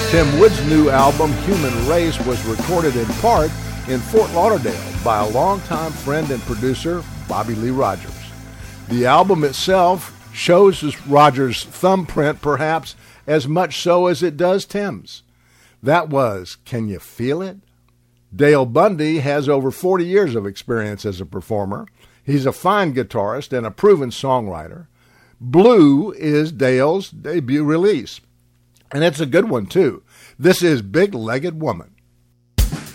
Tim Wood's new album, Human Race, was recorded in part in Fort Lauderdale by a longtime friend and producer, Bobby Lee Rogers. The album itself shows Rogers' thumbprint perhaps as much so as it does Tim's. That was Can You Feel It? Dale Bundy has over 40 years of experience as a performer. He's a fine guitarist and a proven songwriter. Blue is Dale's debut release, and it's a good one too. This is Big-Legged Woman.